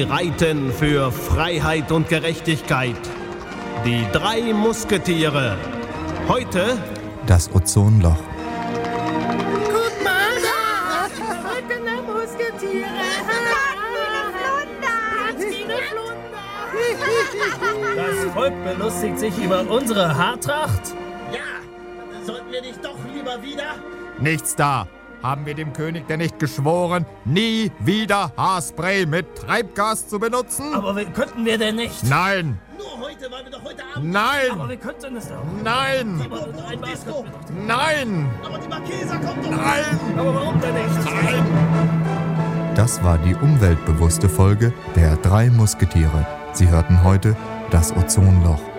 reiten für Freiheit und Gerechtigkeit. Die 3 Musketiere. Heute das Ozonloch. Guck mal, da! Ich bin der Musketiere. Das Volk belustigt sich über unsere Haartracht? Ja, sollten wir nicht doch lieber wieder? Nichts da. Haben wir dem König denn nicht geschworen, nie wieder Haarspray mit Treibgas zu benutzen? Aber könnten wir denn nicht? Nein! Nur heute, weil wir doch heute Abend... Nein! Aber wir könnten es doch. Nein! Aber einmal Disco. könnten wir doch. Nein! Aber die Marquesa kommt doch... Nein! Aber warum denn nicht? Nein! Das war die umweltbewusste Folge der 3 Musketiere. Sie hörten heute das Ozonloch.